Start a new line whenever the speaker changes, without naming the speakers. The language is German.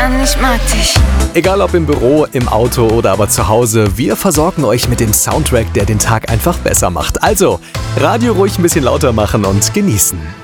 an, ich mag dich.
Egal ob im Büro, im Auto oder aber zu Hause, wir versorgen euch mit dem Soundtrack, der den Tag einfach besser macht. Also, Radio ruhig ein bisschen lauter machen und genießen.